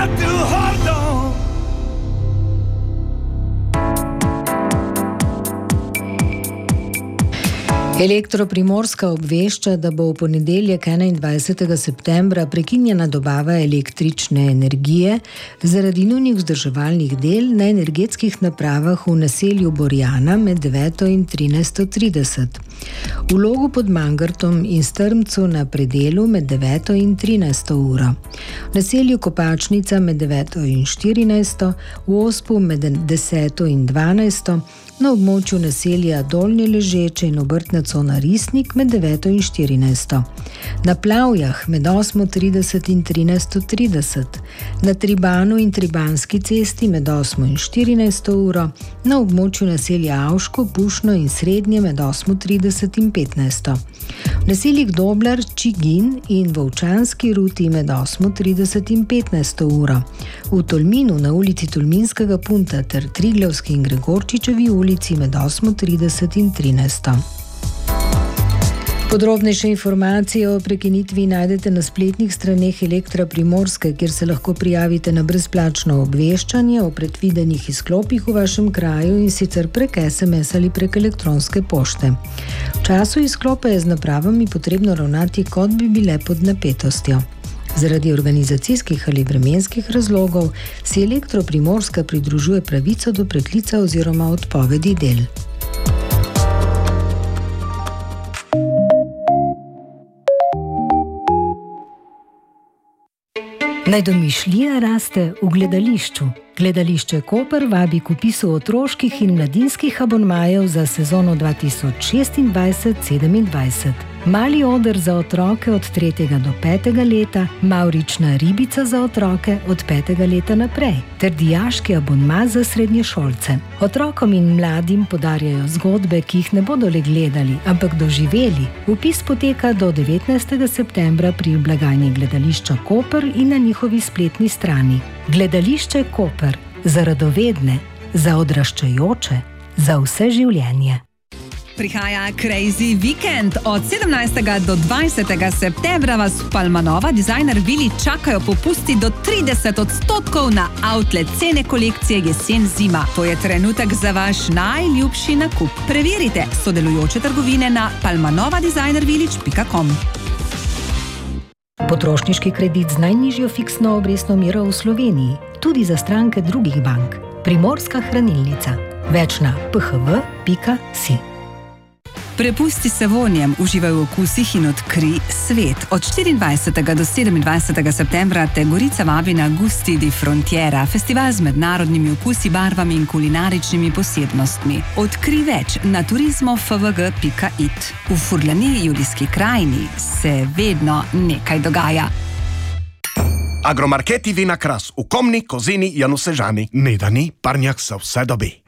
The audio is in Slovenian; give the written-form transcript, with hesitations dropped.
got to hold on. Elektro Primorska obvešča, da bo v ponedeljek 21. septembra prekinjena dobava električne energije zaradi nujnih vzdrževalnih del na energetskih napravah v naselju Borjana med 9. in 13.30. V Logu pod Mangartom in Strmcu na Predelu med 9. in 13. uro. V naselju Kopačnica med 9. in 14. v Ospu med 10. in 12. na območju naselja Dolnje Ležeče in obrtna cona Risnik med 9. in 14. Na Plavjah med 8.30 in 13.30, na Tribanu in Tribanski cesti med 8. in 14. uro, na območju naselja Avško, Pušno in Srednje med 8.30 in 15. V naseljih Doblar, Čigin in Volčanski ruti med 8.30 in 15. uro, v Tolminu na ulici Tolminskega punta ter Triglavski in Gregorčičevi ulici med 8.30 in 13. Podrobnejše informacije o prekinitvi najdete na spletnih straneh Elektra Primorske, kjer se lahko prijavite na brezplačno obveščanje o predvidenih izklopih v vašem kraju in sicer prek SMS ali prek elektronske pošte. V času izklopa je z napravami potrebno ravnati, kot bi bile pod napetostjo. Zaradi organizacijskih ali vremenskih razlogov si Elektro Primorska pridružuje pravico do preklica oziroma odpovedi del. Naj domišljija raste v gledališču. Gledališče Koper vabi k vpisu otroških in mladinskih abonmajev za sezono 2026-27. Mali oder za otroke od 3. do 5. leta, mavrična ribica za otroke od 5. leta naprej, ter dijaški abonma za srednješolce. Otrokom in mladim podarjajo zgodbe, ki jih ne bodo le gledali, ampak doživeli. Vpis poteka do 19. septembra pri blagajni gledališča Koper in na njihovi spletni strani. Gledališče Koper, za radovedne, za odraščajoče, za vse življenje. Prihaja Crazy Weekend. Od 17. do 20. septembra vas v Palmanova Designer Vili čakajo popusti do 30% na outlet cene kolekcije jesen-zima. To je trenutek za vaš najljubši nakup. Preverite sodelujoče trgovine na palmanovadesignervillage.com. Potrošniški kredit z najnižjo fiksno obrestno mero v Sloveniji, tudi za stranke drugih bank. Primorska hranilnica. Več na phv.si. Prepusti se vonjem, uživaj v okusih in odkrij svet. Od 24. do 27. septembra te Gorica vabi na Gusti di Frontiera, festival z mednarodnimi okusi, barvami in kulinaričnimi posebnostmi. Odkrij več na turizmofvg.it. V Furlani, Julijski krajini, se vedno nekaj dogaja. Agromarketi Vina Kras v Komni, Kozini, Janusežani. Nedani, Parnjak se vse dobi.